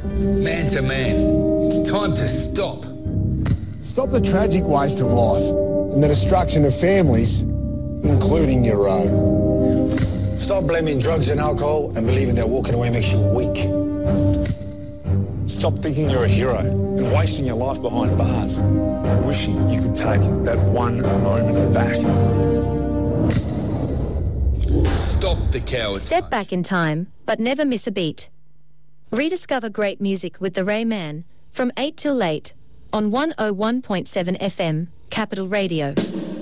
Man to man, it's time to stop. Stop the tragic waste of life and the destruction of families, including your own. Stop blaming drugs and alcohol and believing that walking away makes you weak. Stop thinking you're a hero and wasting your life behind bars, wishing you could take that one moment back. Stop the cowards. Step back in time, but never miss a beat. Rediscover great music with The Ray Man from 8 till late on 101.7 FM, Capital Radio.